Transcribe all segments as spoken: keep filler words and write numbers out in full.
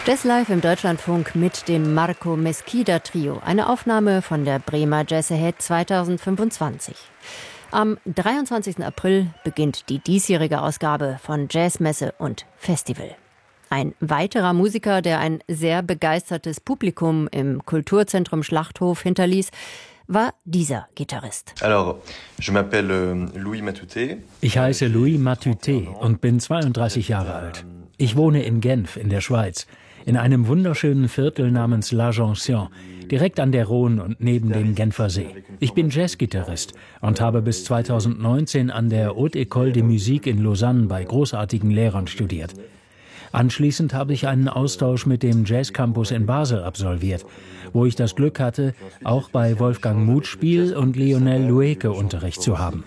Jazz Live im Deutschlandfunk mit dem Marco Mesquida Trio. Eine Aufnahme von der Bremer Jazz Ahead zweitausendfünfundzwanzig. Am dreiundzwanzigsten April beginnt die diesjährige Ausgabe von Jazzmesse und Festival. Ein weiterer Musiker, der ein sehr begeistertes Publikum im Kulturzentrum Schlachthof hinterließ, war dieser Gitarrist. Alors, je m'appelle Louis Matuté. Ich heiße Louis Matuté und bin zweiunddreißig Jahre alt. Ich wohne in Genf in der Schweiz, in einem wunderschönen Viertel namens La Jonction, direkt an der Rhône und neben dem Genfer See. Ich bin Jazzgitarrist und habe bis zweitausendneunzehn an der Haute École de Musique in Lausanne bei großartigen Lehrern studiert. Anschließend habe ich einen Austausch mit dem Jazz Campus in Basel absolviert, wo ich das Glück hatte, auch bei Wolfgang Mutspiel und Lionel Loueke Unterricht zu haben.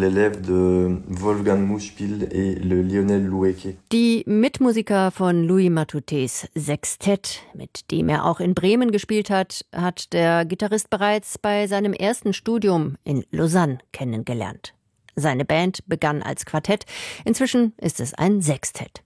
Die Mitmusiker von Louis Matutés Sextett, mit dem er auch in Bremen gespielt hat, hat der Gitarrist bereits bei seinem ersten Studium in Lausanne kennengelernt. Seine Band begann als Quartett, inzwischen ist es ein Sextett.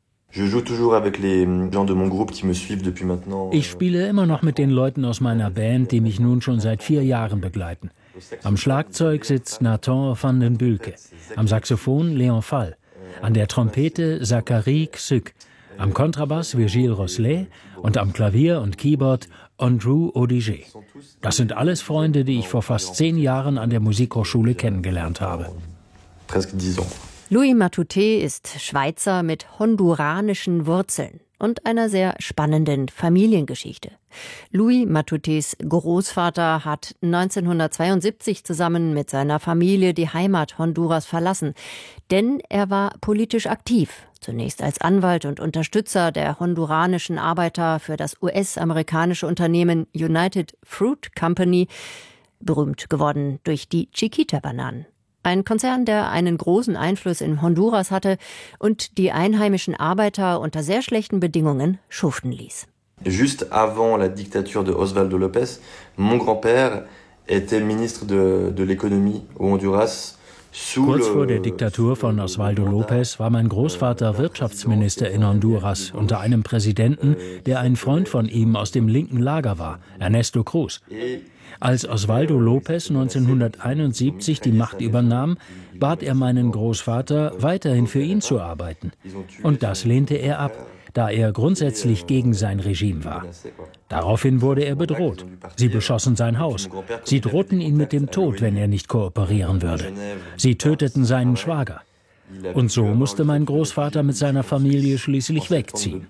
Ich spiele immer noch mit den Leuten aus meiner Band, die mich nun schon seit vier Jahren begleiten. Am Schlagzeug sitzt Nathan van den Bulke, am Saxophon Léon Fall, an der Trompete Zachary Xyk, am Kontrabass Virgile Roslet und am Klavier und Keyboard Andrew Odiger. Das sind alles Freunde, die ich vor fast zehn Jahren an der Musikhochschule kennengelernt habe. Louis Matuté ist Schweizer mit honduranischen Wurzeln und einer sehr spannenden Familiengeschichte. Louis Matutés Großvater hat neunzehnhundertzweiundsiebzig zusammen mit seiner Familie die Heimat Honduras verlassen, denn er war politisch aktiv, zunächst als Anwalt und Unterstützer der honduranischen Arbeiter für das U S-amerikanische Unternehmen United Fruit Company, berühmt geworden durch die Chiquita-Bananen. Ein Konzern, der einen großen Einfluss in Honduras hatte und die einheimischen Arbeiter unter sehr schlechten Bedingungen schuften ließ. Juste avant la dictature de Osvaldo López, mon grand-père était ministre de, de l'économie au Honduras. Kurz vor der Diktatur von Osvaldo López war mein Großvater Wirtschaftsminister in Honduras unter einem Präsidenten, der ein Freund von ihm aus dem linken Lager war, Ernesto Cruz. Als Osvaldo López neunzehnhunderteinundsiebzig die Macht übernahm, bat er meinen Großvater, weiterhin für ihn zu arbeiten. Und das lehnte er ab, da er grundsätzlich gegen sein Regime war. Daraufhin wurde er bedroht. Sie beschossen sein Haus. Sie drohten ihn mit dem Tod, wenn er nicht kooperieren würde. Sie töteten seinen Schwager. Und so musste mein Großvater mit seiner Familie schließlich wegziehen.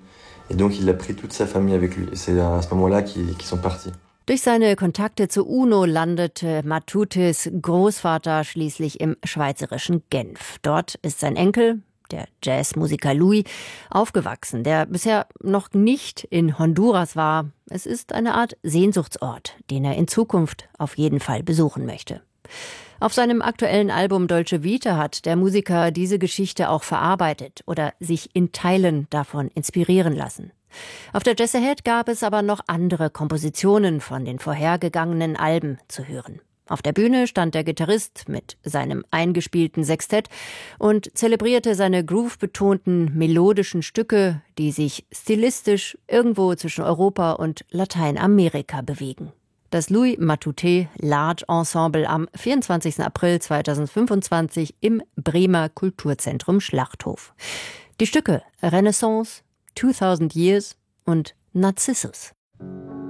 Durch seine Kontakte zur UNO landete Matutés Großvater schließlich im schweizerischen Genf. Dort ist sein Enkel, der Jazzmusiker Louis, aufgewachsen, der bisher noch nicht in Honduras war. Es ist eine Art Sehnsuchtsort, den er in Zukunft auf jeden Fall besuchen möchte. Auf seinem aktuellen Album Dolce Vita hat der Musiker diese Geschichte auch verarbeitet oder sich in Teilen davon inspirieren lassen. Auf der Jazz Ahead gab es aber noch andere Kompositionen von den vorhergegangenen Alben zu hören. Auf der Bühne stand der Gitarrist mit seinem eingespielten Sextett und zelebrierte seine groove-betonten melodischen Stücke, die sich stilistisch irgendwo zwischen Europa und Lateinamerika bewegen. Das Louis Matuté Large Ensemble am vierundzwanzigsten April zweitausendfünfundzwanzig im Bremer Kulturzentrum Schlachthof. Die Stücke Renaissance, zweitausend Years und Narcissus.